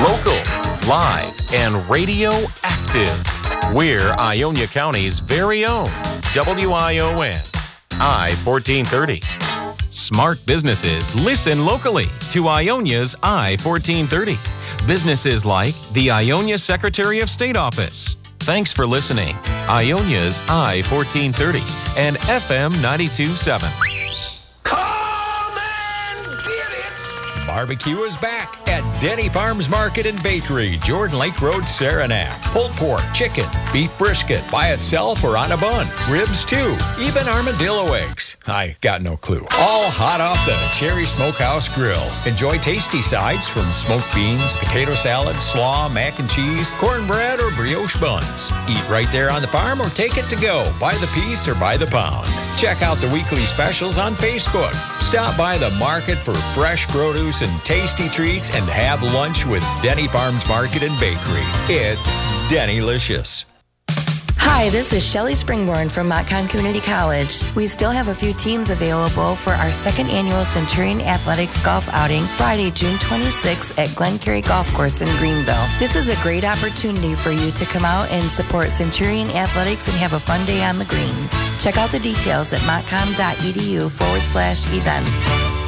Local, live, and radio active. We're Ionia County's very own WION I-1430. Smart businesses listen locally to Ionia's I-1430. Businesses like the Ionia Secretary of State Office. Thanks for listening. Ionia's I-1430 and FM 92.7. Barbecue is back at Denny Farms Market and Bakery, Jordan Lake Road, Saranac. Pulled pork, chicken, beef brisket, by itself or on a bun. Ribs too, even armadillo eggs. I got no clue. All hot off the Cherry Smokehouse Grill. Enjoy tasty sides from smoked beans, potato salad, slaw, mac and cheese, cornbread, or brioche buns. Eat right there on the farm or take it to go, by the piece or by the pound. Check out the weekly specials on Facebook. Stop by the market for fresh produce and tasty treats and have lunch with Denny Farms Market and Bakery. It's Dennylicious. Hi, this is Shelley Springborn from Montcalm Community College. We still have a few teams available for our second annual Centurion Athletics Golf Outing Friday, June 26th at Glencarry Golf Course in Greenville. This is a great opportunity for you to come out and support Centurion Athletics and have a fun day on the greens. Check out the details at montcalm.edu/events.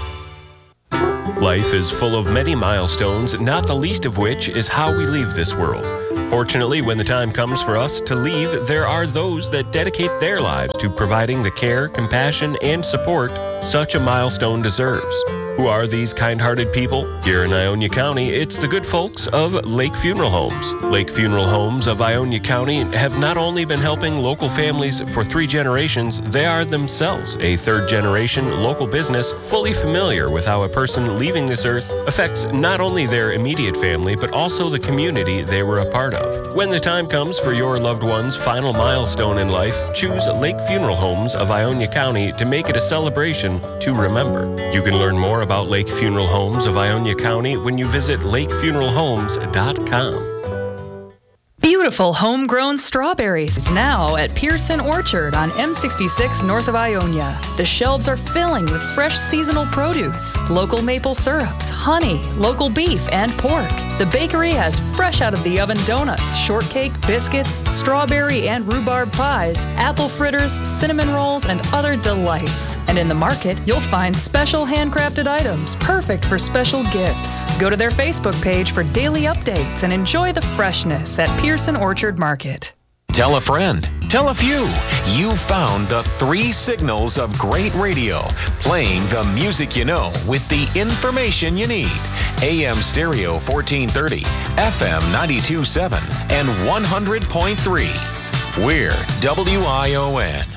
Life is full of many milestones, not the least of which is how we leave this world. Fortunately, when the time comes for us to leave, there are those that dedicate their lives to providing the care, compassion, and support such a milestone deserves. Who are these kind-hearted people? Here in Ionia County, it's the good folks of Lake Funeral Homes. Lake Funeral Homes of Ionia County have not only been helping local families for 3 generations, they are themselves a 3rd-generation local business fully familiar with how a person leaving this earth affects not only their immediate family, but also the community they were a part of. When the time comes for your loved one's final milestone in life, choose Lake Funeral Homes of Ionia County to make it a celebration to remember. You can learn more about Lake Funeral Homes of Ionia County when you visit lakefuneralhomes.com. Beautiful homegrown strawberries now at Pearson Orchard on M66 north of Ionia. The shelves are filling with fresh seasonal produce, local maple syrups, honey, local beef, and pork. The bakery has fresh out of the oven donuts, shortcake, biscuits, strawberry and rhubarb pies, apple fritters, cinnamon rolls, and other delights. And in the market, you'll find special handcrafted items perfect for special gifts. Go to their Facebook page for daily updates and enjoy the freshness at Pearson Orchard Market. Tell a friend. Tell a few. You found the 3 signals of great radio, playing the music you know with the information you need. AM stereo 1430, FM 92.7, and 100.3. We're WION.